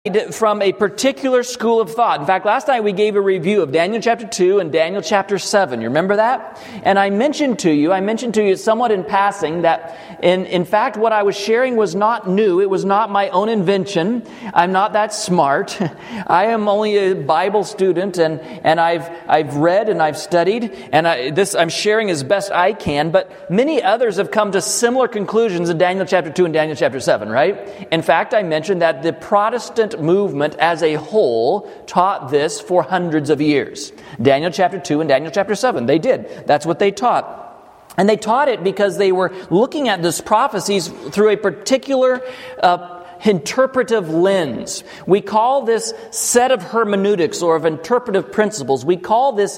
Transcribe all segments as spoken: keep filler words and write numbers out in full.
from a particular school of thought. In fact, last night we gave a review of Daniel chapter two and Daniel chapter seven. You remember that? And I mentioned to you, I mentioned to you somewhat in passing that in, in fact what I was sharing was not new. It was not my own invention. I'm not that smart. I am only a Bible student and, and I've I've read and I've studied and I, this I'm sharing as best I can, but many others have come to similar conclusions in Daniel chapter two and Daniel chapter seven, right? In fact, I mentioned that the Protestant movement as a whole taught this for hundreds of years. Daniel chapter two and Daniel chapter seven, they did. That's what they taught. And they taught it because they were looking at these prophecies through a particular uh, interpretive lens. We call this set of hermeneutics or of interpretive principles. We call this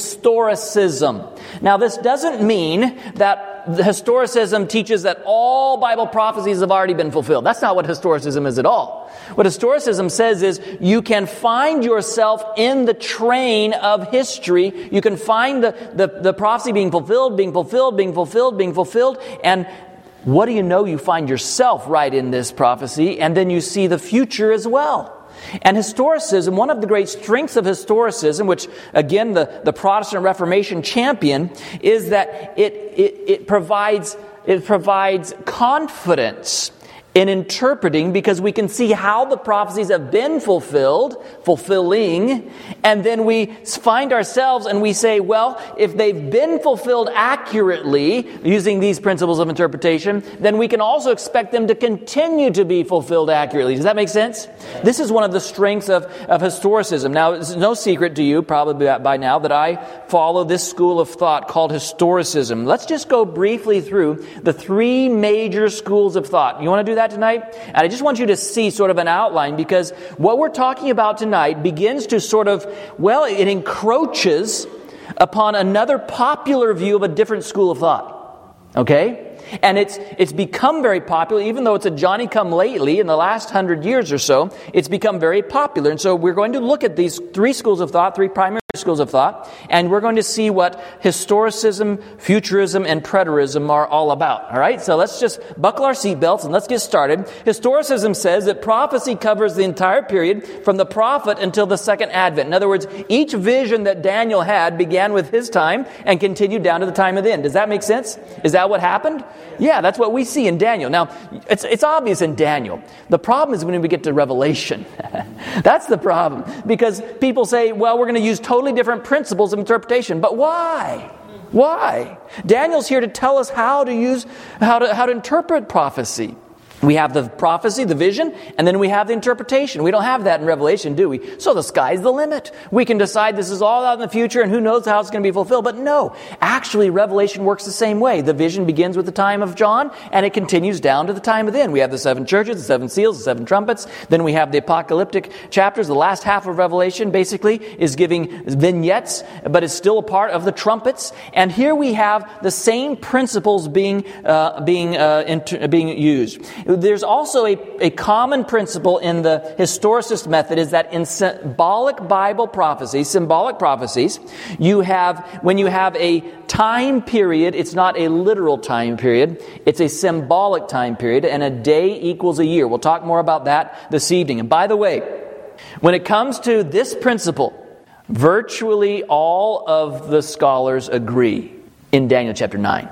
historicism. Now, this doesn't mean that the historicism teaches that all Bible prophecies have already been fulfilled. That's not what historicism is at all. What historicism says is you can find yourself in the train of history. You can find the, the, the prophecy being fulfilled, being fulfilled, being fulfilled, being fulfilled, and what do you know? You find yourself right in this prophecy, and then you see the future as well. And historicism, one of the great strengths of historicism, which again the, the Protestant Reformation champion, is that it, it, it provides it provides confidence in interpreting, because we can see how the prophecies have been fulfilled, fulfilling, and then we find ourselves and we say, well, if they've been fulfilled accurately using these principles of interpretation, then we can also expect them to continue to be fulfilled accurately. Does that make sense? This is one of the strengths of, of historicism. Now, it's no secret to you, probably by now, that I follow this school of thought called historicism. Let's just go briefly through the three major schools of thought. You want to do that tonight? And I just want you to see sort of an outline, because what we're talking about tonight begins to sort of, well, it encroaches upon another popular view of a different school of thought. Okay? And it's it's become very popular, even though it's a Johnny-come-lately in the last hundred years or so, it's become very popular. And so we're going to look at these three schools of thought, three primary schools of thought, and we're going to see what historicism, futurism, and preterism are all about. All right? So let's just buckle our seatbelts and let's get started. Historicism says that prophecy covers the entire period from the prophet until the second advent. In other words, each vision that Daniel had began with his time and continued down to the time of the end. Does that make sense? Is that what happened? Yeah, that's what we see in Daniel. Now, it's it's obvious in Daniel. The problem is when we get to Revelation. That's the problem. Because people say, well, we're going to use totally different principles of interpretation. But why? Why? Daniel's here to tell us how to use, how to how to interpret prophecy. We have the prophecy, the vision, and then we have the interpretation. We don't have that in Revelation, do we? So the sky's the limit. We can decide this is all out in the future and who knows how it's going to be fulfilled. But no, actually Revelation works the same way. The vision begins with the time of John and it continues down to the time of the end. We have the seven churches, the seven seals, the seven trumpets. Then we have the apocalyptic chapters. The last half of Revelation basically is giving vignettes, but it's still a part of the trumpets. And here we have the same principles being uh, being uh, inter- being used. There's also a, a common principle in the historicist method, is that in symbolic Bible prophecies, symbolic prophecies, you have, when you have a time period, it's not a literal time period, it's a symbolic time period, and a day equals a year. We'll talk more about that this evening. And by the way, when it comes to this principle, virtually all of the scholars agree in Daniel chapter nine.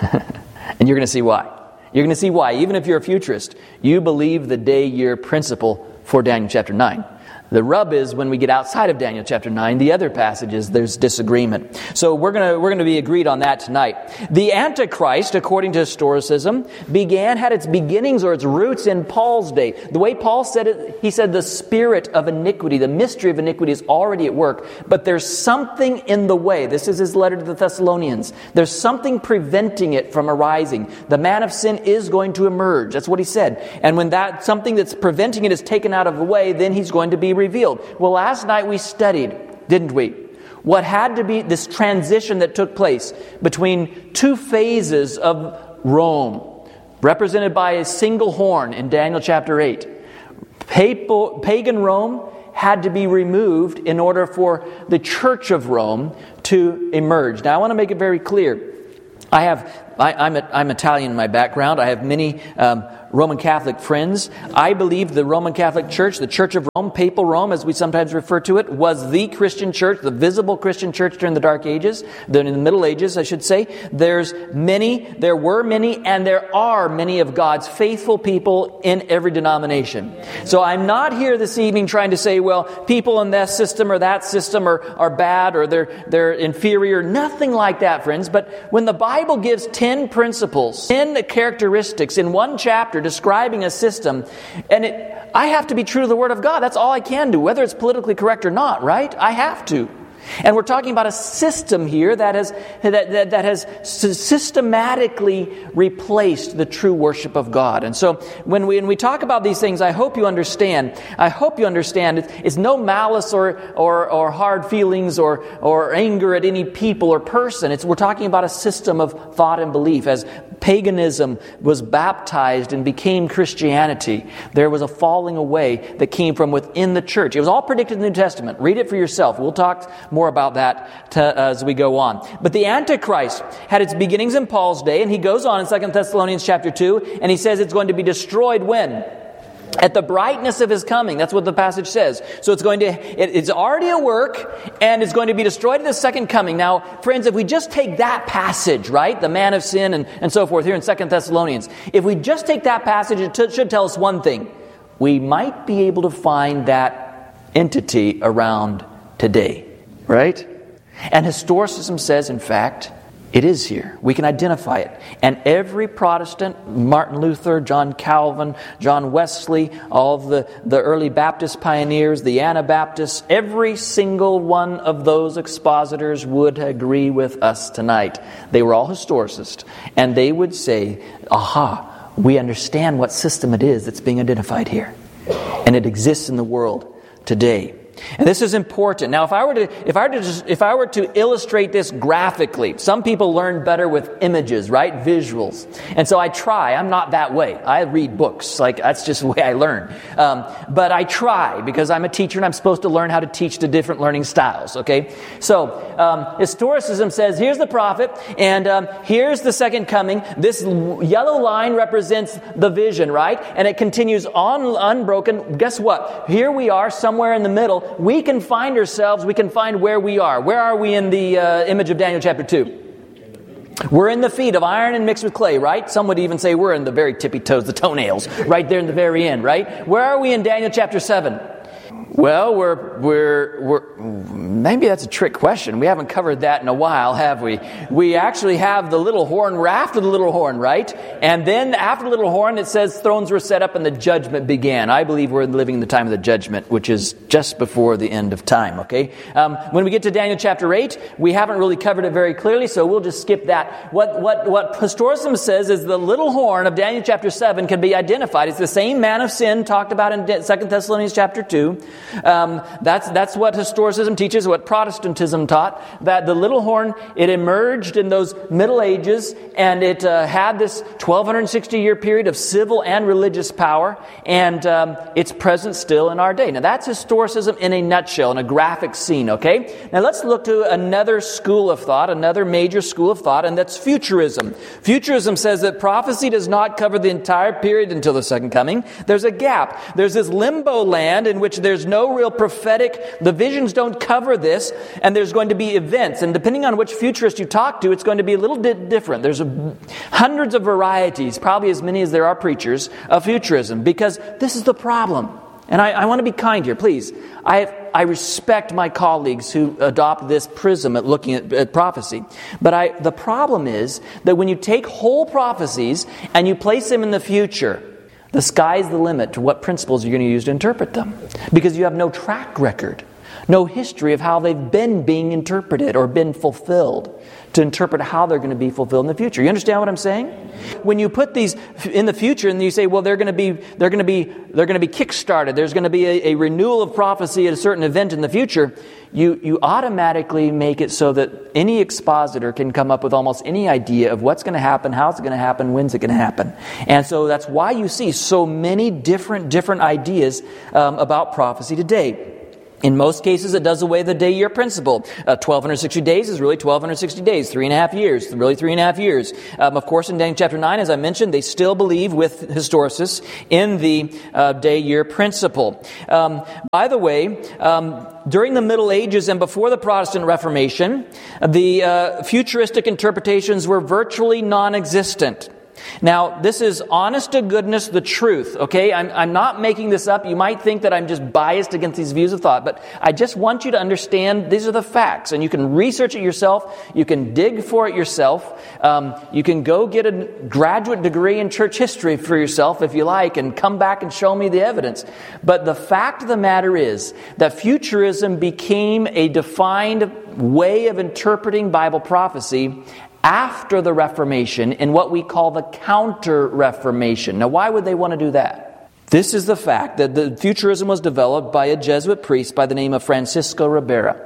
And you're going to see why. You're going to see why. Even if you're a futurist, you believe the day-year principle for Daniel chapter nine. The rub is when we get outside of Daniel chapter nine, the other passages, there's disagreement. So we're going to we're going to be agreed on that tonight. The Antichrist, according to historicism, began had its beginnings or its roots in Paul's day. The way Paul said it, he said the spirit of iniquity, the mystery of iniquity is already at work, but there's something in the way. This is his letter to the Thessalonians. There's something preventing it from arising. The man of sin is going to emerge. That's what he said. And when that something that's preventing it is taken out of the way, then he's going to be revealed. Well, last night we studied, didn't we, what had to be this transition that took place between two phases of Rome, represented by a single horn in Daniel chapter eight. Papal, pagan Rome had to be removed in order for the Church of Rome to emerge. Now, I want to make it very clear. I have, I, I'm, a, I'm Italian in my background. I have many um, Roman Catholic friends. I believe the Roman Catholic Church, the Church of Rome, Papal Rome, as we sometimes refer to it, was the Christian church, the visible Christian church during the Dark Ages, then in the Middle Ages, I should say. There's many, there were many, and there are many of God's faithful people in every denomination. So I'm not here this evening trying to say, well, people in that system or that system are, are bad or they're, they're inferior. Nothing like that, friends. But when the Bible gives ten principles, ten characteristics in one chapter describing a system, and it, I have to be true to the Word of God. That's all I can do, whether it's politically correct or not, right? I have to. And we're talking about a system here that has that, that, that has systematically replaced the true worship of God. And so when we when we talk about these things, I hope you understand. I hope you understand it's, it's no malice or or or hard feelings or or anger at any people or person. It's we're talking about a system of thought and belief. As paganism was baptized and became Christianity, there was a falling away that came from within the church. It was all predicted in the New Testament. Read it for yourself. We'll talk more about that to, uh, as we go on. But the Antichrist had its beginnings in Paul's day, and he goes on in Second Thessalonians chapter two, and he says it's going to be destroyed when? At the brightness of his coming. That's what the passage says. So it's going to, it, it's already at work, and it's going to be destroyed at the second coming. Now, friends, if we just take that passage, right, the man of sin and, and so forth here in Second Thessalonians, if we just take that passage, it t- should tell us one thing. We might be able to find that entity around today. Right? And historicism says, in fact, it is here. We can identify it. And every Protestant, Martin Luther, John Calvin, John Wesley, all the, the early Baptist pioneers, the Anabaptists, every single one of those expositors would agree with us tonight. They were all historicists. And they would say, aha, we understand what system it is that's being identified here. And it exists in the world today. And this is important. Now, if I were to, if I were to, just, if I were to illustrate this graphically, some people learn better with images, right? Visuals. And so I try. I'm not that way. I read books. Like, that's just the way I learn. Um, but I try because I'm a teacher and I'm supposed to learn how to teach the different learning styles. Okay. So um, historicism says, here's the prophet, and um, here's the second coming. This yellow line represents the vision, right? And it continues on unbroken. Guess what? Here we are, somewhere in the middle. We can find ourselves, we can find where we are. Where are we in the uh, image of Daniel chapter two? We're in the feet of iron and mixed with clay, right? Some would even say we're in the very tippy toes, the toenails, right there in the very end, right? Where are we in Daniel chapter seven? Well, we're, we're, we're, maybe that's a trick question. We haven't covered that in a while, have we? We actually have the little horn, we're after the little horn, right? And then after the little horn, it says thrones were set up and the judgment began. I believe we're living in the time of the judgment, which is just before the end of time, okay? Um, when we get to Daniel chapter eight, we haven't really covered it very clearly, so we'll just skip that. What, what, what historicism says is the little horn of Daniel chapter seven can be identified. It's the same man of sin talked about in Second Thessalonians chapter two. Um, that's that's what historicism teaches, what Protestantism taught, that the little horn, it emerged in those Middle Ages, and it uh, had this twelve sixty year period of civil and religious power, and um, it's present still in our day. Now that's historicism in a nutshell, in a graphic scene, okay? Now let's look to another school of thought, another major school of thought, and that's futurism. Futurism says that prophecy does not cover the entire period until the second coming. There's a gap. There's this limbo land in which there's no real prophetic, the visions don't cover this, and there's going to be events. And depending on which futurist you talk to, it's going to be a little bit different. There's a, hundreds of varieties, probably as many as there are preachers, of futurism, because this is the problem. And I, I want to be kind here, please. I I respect my colleagues who adopt this prism at looking at, at prophecy. But I the problem is that when you take whole prophecies and you place them in the future, the sky's the limit to what principles you're going to use to interpret them. Because you have no track record, no history of how they've been being interpreted or been fulfilled to interpret how they're going to be fulfilled in the future. You understand what I'm saying? When you put these in the future and you say, well, they're going to be they're going to be they're going to be kickstarted. There's going to be a, a renewal of prophecy at a certain event in the future. You you automatically make it so that any expositor can come up with almost any idea of what's going to happen, how it's going to happen, when's it going to happen. And so that's why you see so many different different ideas um, about prophecy today. In most cases, it does away with the day-year principle. Uh, twelve sixty days is really twelve sixty days, three and a half years, really three and a half years. Um, of course, in Daniel chapter nine, as I mentioned, they still believe with historicists in the uh, day-year principle. Um, by the way, um, during the Middle Ages and before the Protestant Reformation, the uh, futuristic interpretations were virtually non-existent. Now, this is honest to goodness the truth, okay? I'm, I'm not making this up. You might think that I'm just biased against these views of thought, but I just want you to understand these are the facts, and you can research it yourself. You can dig for it yourself. Um, you can go get a graduate degree in church history for yourself if you like, and come back and show me the evidence. But the fact of the matter is that futurism became a defined way of interpreting Bible prophecy after the Reformation in what we call the Counter-Reformation. Now, why would they want to do that? This is the fact that the futurism was developed by a Jesuit priest by the name of Francisco Ribera.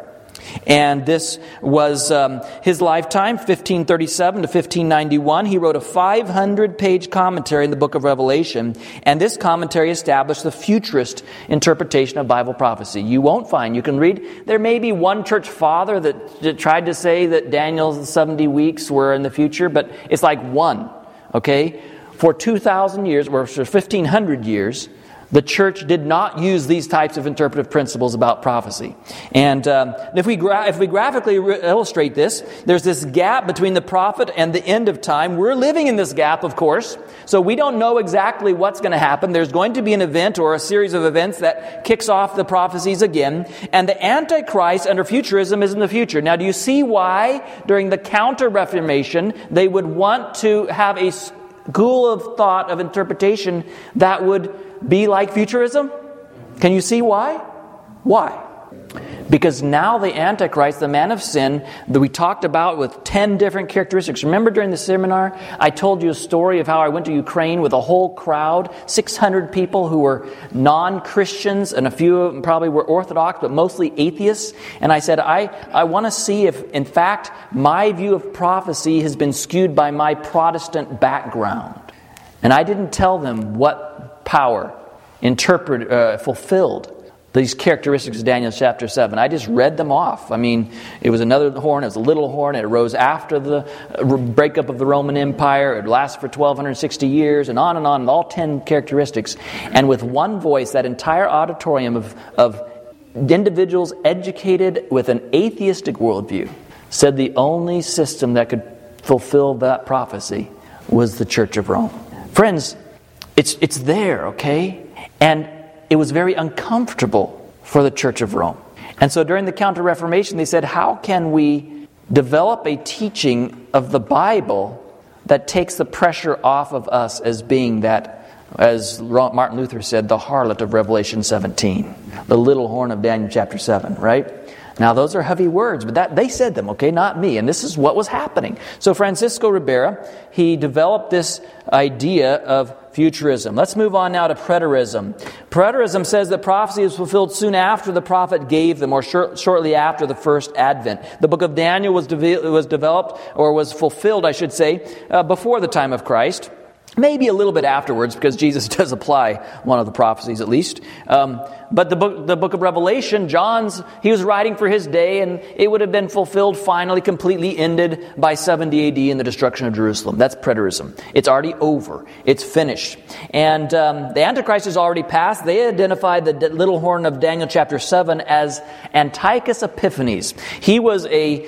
And this was um, his lifetime, fifteen thirty-seven to fifteen ninety-one. He wrote a five hundred page commentary in the book of Revelation. And this commentary established the futurist interpretation of Bible prophecy. You won't find, you can read, there may be one church father that, that tried to say that Daniel's seventy weeks were in the future, but it's like one, okay? For two thousand years, or for fifteen hundred years, the church did not use these types of interpretive principles about prophecy. And um, if we gra- if we graphically re- illustrate this, there's this gap between the prophet and the end of time. We're living in this gap, of course, so we don't know exactly what's going to happen. There's going to be an event or a series of events that kicks off the prophecies again. And the Antichrist under futurism is in the future. Now, do you see why during the Counter-Reformation they would want to have a school of thought, of interpretation that would be like futurism? Can you see why? Why? Because now the Antichrist, the man of sin, that we talked about with ten different characteristics. Remember during the seminar, I told you a story of how I went to Ukraine with a whole crowd, six hundred people who were non-Christians, and a few of them probably were Orthodox, but mostly atheists. And I said, I, I want to see if, in fact, my view of prophecy has been skewed by my Protestant background. And I didn't tell them what power interpret, uh, fulfilled these characteristics of Daniel chapter seven. I just read them off. I mean, it was another horn, it was a little horn, it arose after the breakup of the Roman Empire, it lasted for twelve sixty years, and on and on, and all ten characteristics. And with one voice, that entire auditorium of, of individuals educated with an atheistic worldview said the only system that could fulfill that prophecy was the Church of Rome. Friends, it's it's there, okay? And it was very uncomfortable for the Church of Rome. And so during the Counter-Reformation, they said, how can we develop a teaching of the Bible that takes the pressure off of us as being that, as Martin Luther said, the harlot of Revelation seventeen, the little horn of Daniel chapter seven, right? Now, those are heavy words, but that they said them, okay, not me. And this is what was happening. So Francisco Ribera, he developed this idea of futurism. Let's move on now to preterism. Preterism says that prophecy is fulfilled soon after the prophet gave them, or short, shortly after the first advent. The book of Daniel was, de- was developed, or was fulfilled, I should say, uh, before the time of Christ. Maybe a little bit afterwards, because Jesus does apply one of the prophecies at least. Um, but the book, the book of Revelation, John's, he was writing for his day, and it would have been fulfilled, finally, completely ended by seventy A D in the destruction of Jerusalem. That's preterism. It's already over. It's finished. And um, the Antichrist has already passed. They identified the little horn of Daniel chapter seven as Antiochus Epiphanes. He was a,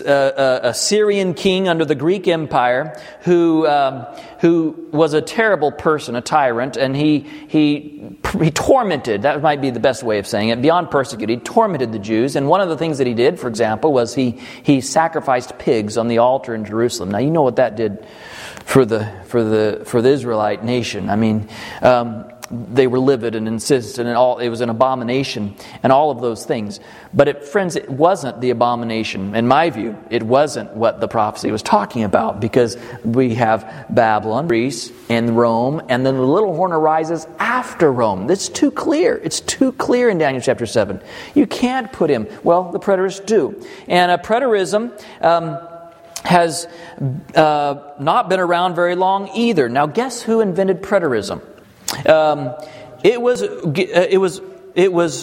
a, a Syrian king under the Greek Empire who um, who was a terrible person, a tyrant, and he he he tormented, that might be the best way of saying it, beyond persecuted, he tormented the Jews. And one of the things that he did, for example, was he he sacrificed pigs on the altar in Jerusalem. Now, you know what that did for the for the for the Israelite nation. I mean, um, they were livid and insistent, and all it was an abomination, and all of those things. But it, friends, it wasn't the abomination. In my view, it wasn't what the prophecy was talking about, because we have Babylon, Greece, and Rome, and then the little horn arises after Rome. It's too clear. It's too clear in Daniel chapter seven. You can't put him. Well, the preterists do, and a preterism Um, has uh, not been around very long either. Now, guess who invented preterism? Um, it was it was it was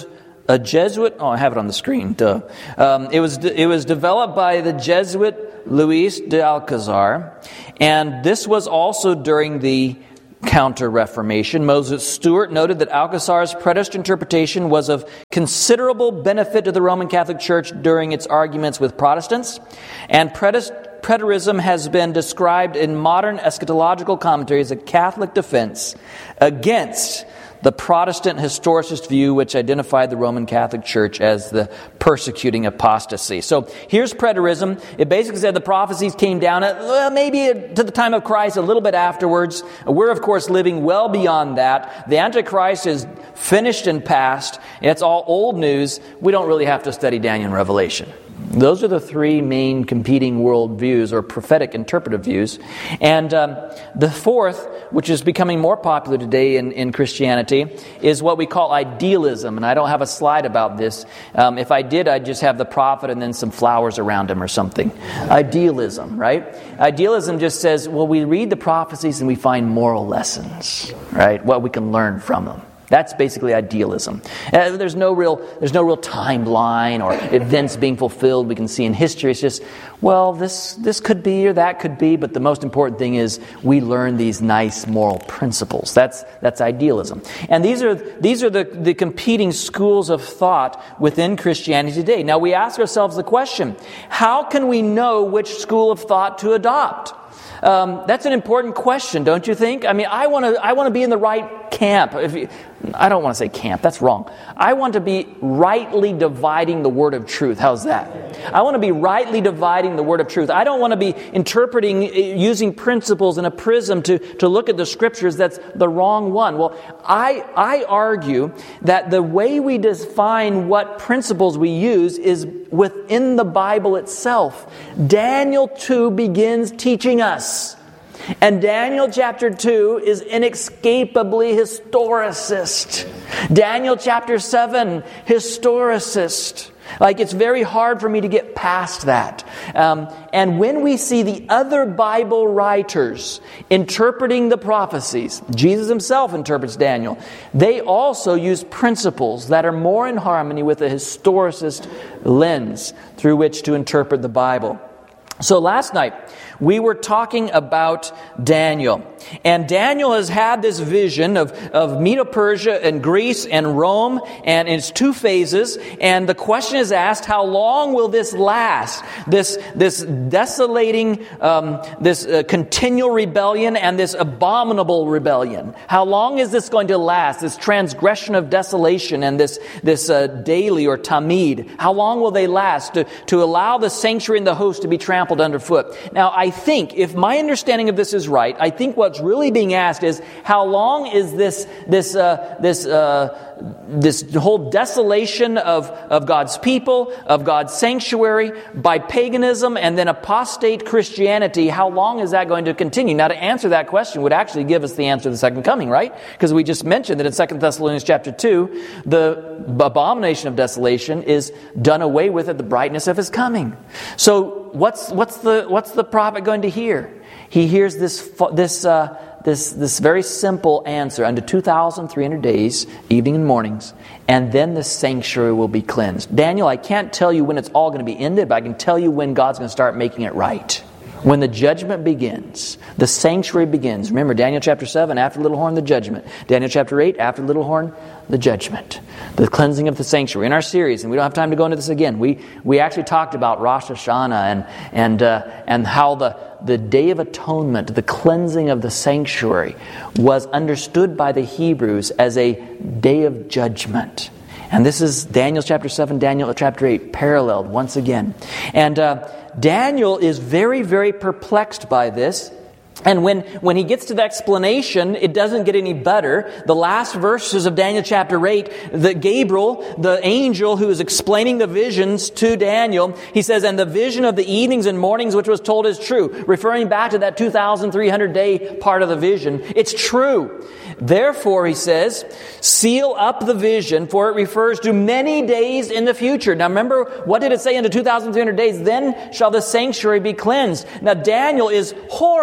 a Jesuit. Oh, I have it on the screen. Duh. Um, it was it was developed by the Jesuit Luis de Alcazar, and this was also during the Counter-Reformation. Moses Stuart noted that Alcazar's preterist interpretation was of considerable benefit to the Roman Catholic Church during its arguments with Protestants, and preterist, preterism has been described in modern eschatological commentary as a Catholic defense against the Protestant historicist view, which identified the Roman Catholic Church as the persecuting apostasy. So here's preterism. It basically said the prophecies came down at, well, maybe to the time of Christ, a little bit afterwards. We're, of course, living well beyond that. The Antichrist is finished and past. It's all old news. We don't really have to study Daniel and Revelation. Those are the three main competing world views, or prophetic interpretive views. And um, the fourth, which is becoming more popular today in, in Christianity, is what we call idealism. And I don't have a slide about this. Um, if I did, I'd just have the prophet and then some flowers around him or something. Idealism, right? Idealism just says, well, we read the prophecies and we find moral lessons, right? What we can learn from them. That's basically idealism. Uh, there's no real, there's no real timeline or events being fulfilled we can see in history. It's just, well, this this could be or that could be, but the most important thing is we learn these nice moral principles. That's that's idealism. And these are these are the, the competing schools of thought within Christianity today. Now we ask ourselves the question: how can we know which school of thought to adopt? Um, that's an important question, don't you think? I mean, I want to I want to be in the right camp. If you, I don't want to say camp, that's wrong. I want to be rightly dividing the word of truth. How's that? I want to be rightly dividing the word of truth. I don't want to be interpreting, using principles in a prism to, to look at the scriptures that's the wrong one. Well, I, I argue that the way we define what principles we use is within the Bible itself. Daniel two begins teaching us. And Daniel chapter two is inescapably historicist. Daniel chapter seven, historicist. Like, it's very hard for me to get past that. Um, and when we see the other Bible writers interpreting the prophecies, Jesus himself interprets Daniel, they also use principles that are more in harmony with a historicist lens through which to interpret the Bible. So last night, we were talking about Daniel. And Daniel has had this vision of, of Medo-Persia and Greece and Rome, and it's two phases. And the question is asked, how long will this last? This, this desolating, um, this uh, continual rebellion and this abominable rebellion. How long is this going to last? This transgression of desolation and this, this uh, daily or tamid. How long will they last to, to allow the sanctuary and the host to be trampled underfoot? Now, I think, if my understanding of this is right, I think what's really being asked is, how long is this this uh, this uh, this whole desolation of of God's people, of God's sanctuary, by paganism and then apostate Christianity? How long is that going to continue? Now, to answer that question would actually give us the answer to the second coming, right? Because we just mentioned that in Second Thessalonians chapter two, the abomination of desolation is done away with at the brightness of his coming. So, what's what's the what's the prophet going to hear? He hears this this uh, this this very simple answer: unto two thousand three hundred days, evening and mornings, and then the sanctuary will be cleansed. Daniel, I can't tell you when it's all going to be ended, but I can tell you when God's going to start making it right. When the judgment begins, the sanctuary begins. Remember, Daniel chapter seven, after the little horn, the judgment. Daniel chapter eight, after the little horn, the judgment. The cleansing of the sanctuary. In our series, and we don't have time to go into this again, we we actually talked about Rosh Hashanah and and uh, and how the the Day of Atonement, the cleansing of the sanctuary, was understood by the Hebrews as a day of judgment. And this is Daniel chapter seven, Daniel chapter eight, paralleled once again. And uh, Daniel is very, very perplexed by this. And when, when he gets to the explanation, it doesn't get any better. The last verses of Daniel chapter eight, the Gabriel, the angel who is explaining the visions to Daniel, he says, and the vision of the evenings and mornings which was told is true. Referring back to that two thousand three hundred day part of the vision. It's true. Therefore, he says, seal up the vision, for it refers to many days in the future. Now remember, what did it say into two thousand three hundred days? Then shall the sanctuary be cleansed. Now Daniel is horrified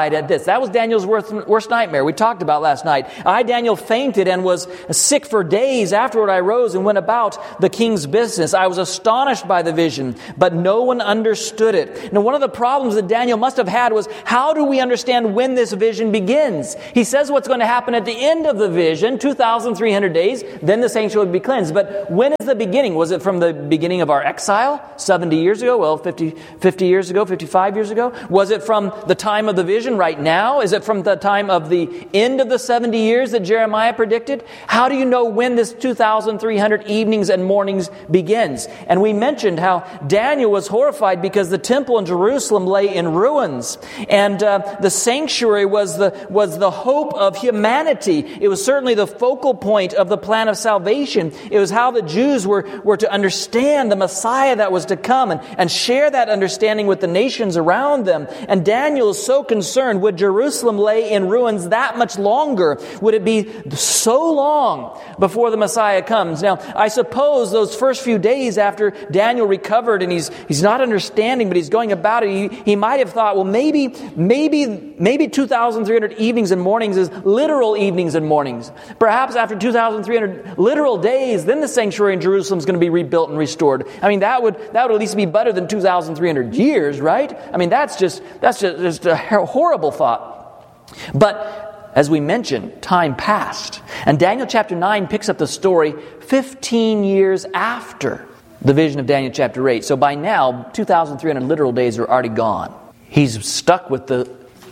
horrified at this. That was Daniel's worst, worst nightmare. We talked about last night. I, Daniel, fainted and was sick for days. Afterward I rose and went about the king's business. I was astonished by the vision, but no one understood it. Now, one of the problems that Daniel must have had was, how do we understand when this vision begins? He says what's going to happen at the end of the vision, two thousand three hundred days, then the sanctuary will be cleansed. But when is the beginning? Was it from the beginning of our exile, seventy years ago? Well, fifty, fifty years ago, fifty-five years ago? Was it from the time of the vision right now? Is it from the time of the end of the seventy years that Jeremiah predicted? How do you know when this two thousand three hundred evenings and mornings begins? And we mentioned how Daniel was horrified because the temple in Jerusalem lay in ruins. And uh, the sanctuary was the, was the hope of humanity. It was certainly the focal point of the plan of salvation. It was how the Jews were, were to understand the Messiah that was to come and, and share that understanding with the nations around them. And Daniel is so concerned, would Jerusalem lay in ruins that much longer? Would it be so long before the Messiah comes? Now, I suppose those first few days after Daniel recovered and he's he's not understanding, but he's going about it, he, he might have thought, well, maybe, maybe, maybe two thousand three hundred evenings and mornings is literal evenings and mornings. Perhaps after two thousand three hundred literal days, then the sanctuary in Jerusalem is going to be rebuilt and restored. I mean, that would that would at least be better than two thousand three hundred years, right? I mean, that's just that's just, just a horrible thought. But as we mentioned, time passed. And Daniel chapter nine picks up the story fifteen years after the vision of Daniel chapter eight. So by now, two thousand three hundred literal days are already gone. He's stuck with the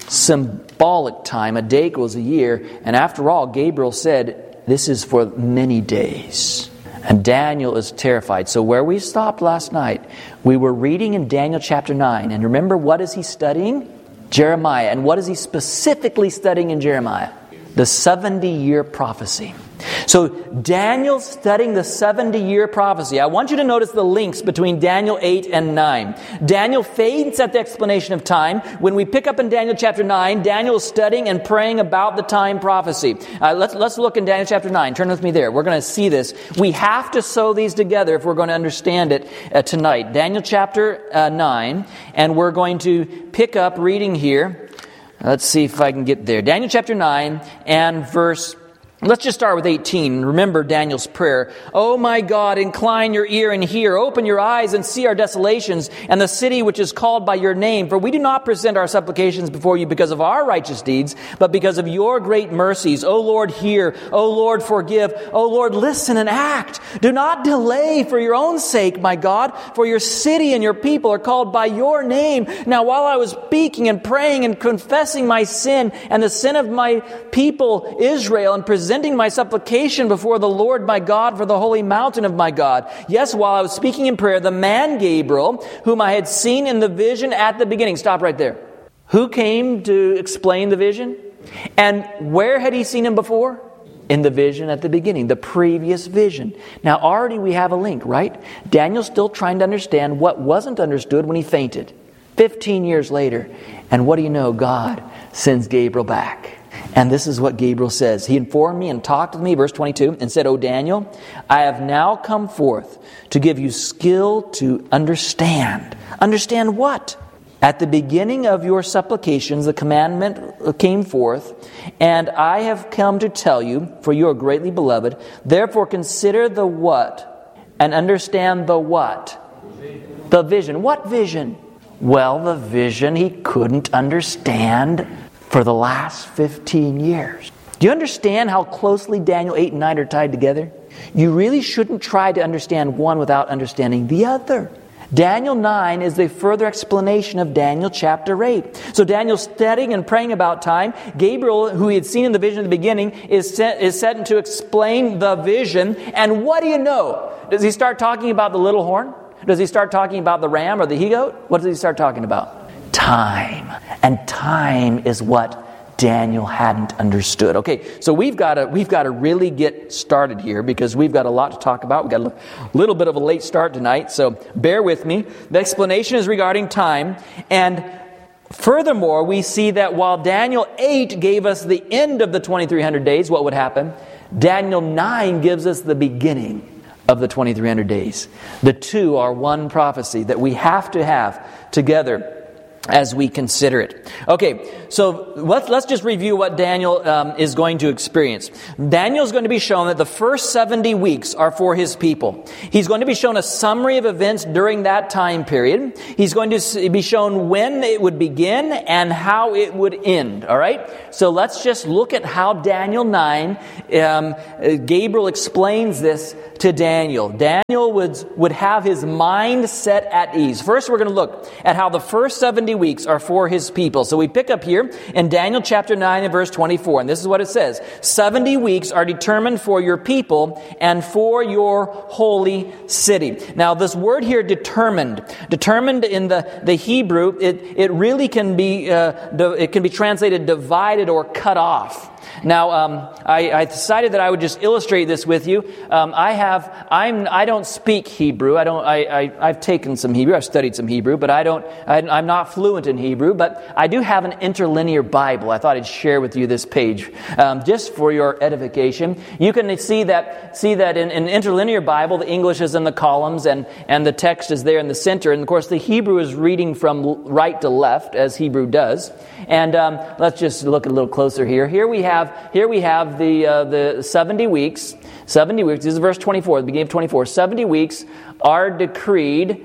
symbolic time. A day equals a year. And after all, Gabriel said, this is for many days. And Daniel is terrified. So where we stopped last night, we were reading in Daniel chapter nine. And remember, what is he studying? Jeremiah. And what is he specifically studying in Jeremiah? The seventy-year prophecy. So Daniel's studying the seventy-year prophecy. I want you to notice the links between Daniel eight and nine. Daniel faints at the explanation of time. When we pick up in Daniel chapter nine, Daniel is studying and praying about the time prophecy. Uh, let's, let's look in Daniel chapter nine. Turn with me there. We're going to see this. We have to sew these together if we're going to understand it uh, tonight. Daniel chapter uh, nine, and we're going to pick up reading here. Let's see if I can get there. Daniel chapter nine and verse... Let's just start with eighteen. Remember Daniel's prayer. Oh my God, incline your ear and hear. Open your eyes and see our desolations and the city which is called by your name. For we do not present our supplications before you because of our righteous deeds, but because of your great mercies. O Lord, hear. O Lord, forgive. O Lord, listen and act. Do not delay for your own sake, my God, for your city and your people are called by your name. Now, while I was speaking and praying and confessing my sin and the sin of my people Israel and presenting Presenting my supplication before the Lord my God for the holy mountain of my God. Yes, while I was speaking in prayer, the man Gabriel, whom I had seen in the vision at the beginning. Stop right there. Who came to explain the vision? And where had he seen him before? In the vision at the beginning, the previous vision. Now already we have a link, right? Daniel's still trying to understand what wasn't understood when he fainted. Fifteen years later. And what do you know? God sends Gabriel back. And this is what Gabriel says. He informed me and talked with me, verse twenty-two, and said, O Daniel, I have now come forth to give you skill to understand. Understand what? At the beginning of your supplications, the commandment came forth, and I have come to tell you, for you are greatly beloved. Therefore consider the what, and understand the what? The vision. What vision? Well, the vision he couldn't understand for the last fifteen years. Do you understand how closely Daniel eight and nine are tied together? You really shouldn't try to understand one without understanding the other. Daniel nine is the further explanation of Daniel chapter eight. So Daniel's studying and praying about time. Gabriel, who he had seen in the vision at the beginning, is set, is set to explain the vision. And what do you know? Does he start talking about the little horn? Does he start talking about the ram or the he-goat? What does he start talking about? Time. And time is what Daniel hadn't understood. Okay, so we've got to we've got to really get started here because we've got a lot to talk about. We've got a little bit of a late start tonight, so bear with me. The explanation is regarding time. And furthermore, we see that while Daniel eight gave us the end of the twenty-three hundred days, what would happen? Daniel nine gives us the beginning of the twenty-three hundred days. The two are one prophecy that we have to have together. as we consider it. Okay, so let's, let's just review what Daniel um, is going to experience. Daniel is going to be shown that the first seventy weeks are for his people. He's going to be shown a summary of events during that time period. He's going to be shown when it would begin and how it would end. All right? So let's just look at how Daniel nine, um, Gabriel explains this to Daniel. Daniel would, would have his mind set at ease. First, we're going to look at how the first seventy weeks are for his people. So we pick up here in Daniel chapter nine and verse twenty-four. And this is what it says. seventy weeks are determined for your people and for your holy city. Now, this word here, determined. Determined in the, the Hebrew, it, it really can be, uh, it can be translated divided or cut off. Now, um, I, I decided that I would just illustrate this with you. Um, I have, I'm, I don't speak Hebrew. I don't. I, I, I've taken some Hebrew. I've studied some Hebrew, but I don't. I, I'm not fluent in Hebrew. But I do have an interlinear Bible. I thought I'd share with you this page, um, just for your edification. You can see that. See that in an interlinear Bible, the English is in the columns, and and the text is there in the center. And of course, the Hebrew is reading from right to left, as Hebrew does. And um, let's just look a little closer here. Here we have. Here we have the uh, the seventy weeks. seventy weeks. This is verse twenty-four, the beginning of twenty-four. seventy weeks are decreed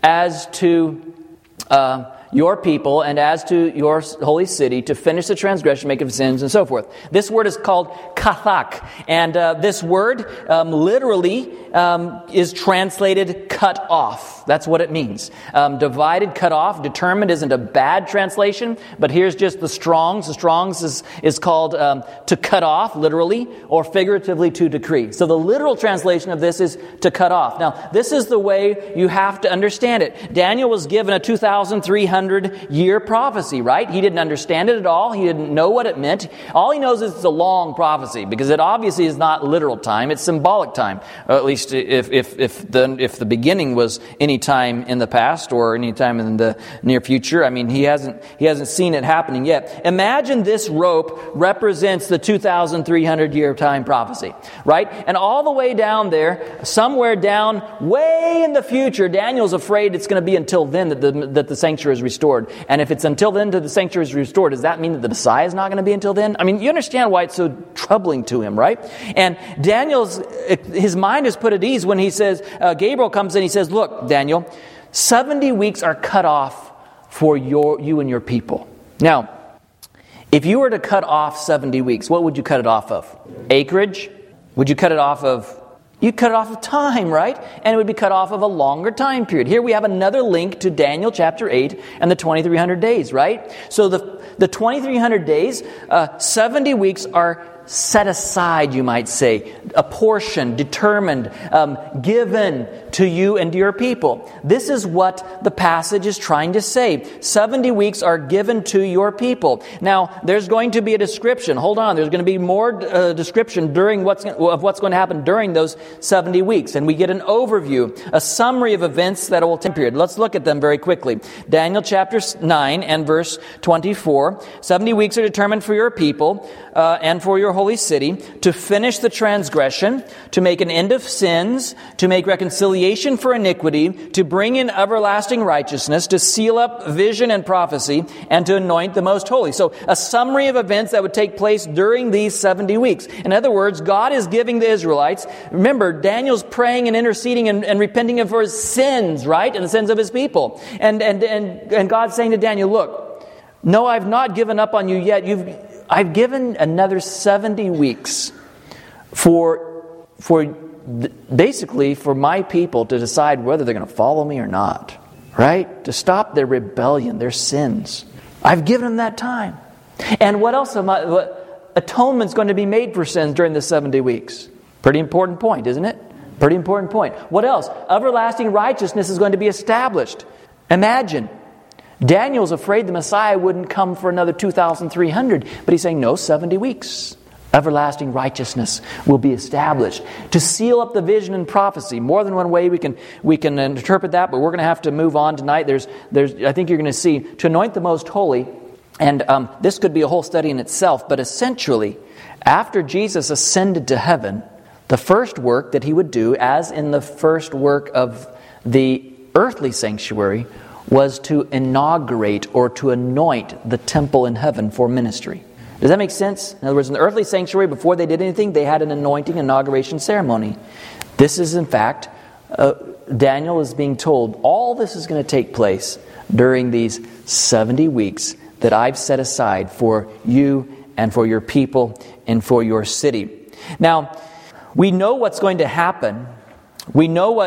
as to uh, your people and as to your holy city to finish the transgression, make of sins, and so forth. This word is called kathak. And uh, this word um, literally um, is translated cut off. That's what it means. Um, divided, cut off. Determined isn't a bad translation, but here's just the Strong's. The Strong's is, is called um, to cut off, literally, or figuratively to decree. So the literal translation of this is to cut off. Now, this is the way you have to understand it. Daniel was given a two thousand three hundred year prophecy, right? He didn't understand it at all. He didn't know what it meant. All he knows is it's a long prophecy, because it obviously is not literal time. It's symbolic time. Or at least if if if the if the beginning was any time in the past or any time in the near future. I mean, he hasn't he hasn't seen it happening yet. Imagine this rope represents the two thousand three hundred year time prophecy, right? And all the way down there, somewhere down way in the future, Daniel's afraid it's going to be until then that the that the sanctuary is restored. And if it's until then that the sanctuary is restored, does that mean that the Messiah is not going to be until then? I mean, you understand why it's so troubling to him, right? And Daniel's, his mind is put at ease when he says, uh, Gabriel comes in, he says, look, Daniel, seventy weeks are cut off for your you and your people. Now, if you were to cut off seventy weeks, what would you cut it off of? Acreage? Would you cut it off of You'd cut it off of time, right? And it would be cut off of a longer time period. Here we have another link to Daniel chapter eight and the twenty-three hundred days, right? So the, the twenty-three hundred days, uh, seventy weeks are set aside, you might say, a portion, determined, um, given to you and to your people. This is what the passage is trying to say. seventy weeks are given to your people. Now, there's going to be a description. Hold on, there's going to be more uh, description during what's of what's going to happen during those seventy weeks. And we get an overview, a summary of events that will take period. Let's look at them very quickly. Daniel chapter nine and verse twenty-four. seventy weeks are determined for your people uh, and for your holy city, to finish the transgression, to make an end of sins, to make reconciliation for iniquity, to bring in everlasting righteousness, to seal up vision and prophecy, and to anoint the most holy. So a summary of events that would take place during these seventy weeks. In other words, God is giving the Israelites, remember, Daniel's praying and interceding and, and repenting for his sins, right? And the sins of his people. And, and, and, and God's saying to Daniel, look, no, I've not given up on you yet. You've I've given another seventy weeks for, for basically for my people to decide whether they're going to follow me or not, right? To stop their rebellion, their sins. I've given them that time. And what else am I, what, atonement's going to be made for sins during the seventy weeks. Pretty important point, isn't it? Pretty important point. What else? Everlasting righteousness is going to be established. Imagine. Daniel's afraid the Messiah wouldn't come for another two thousand three hundred. But he's saying, no, seventy weeks. Everlasting righteousness will be established. To seal up the vision and prophecy. More than one way we can we can interpret that, but we're going to have to move on tonight. There's, there's, I think you're going to see, to anoint the most holy. And um, this could be a whole study in itself. But essentially, after Jesus ascended to heaven, the first work that he would do, as in the first work of the earthly sanctuary, was to inaugurate or to anoint the temple in heaven for ministry. Does that make sense? In other words, in the earthly sanctuary, before they did anything, they had an anointing inauguration ceremony. This is, in fact, uh, Daniel is being told all this is going to take place during these seventy weeks that I've set aside for you and for your people and for your city. Now, we know what's going to happen. We know what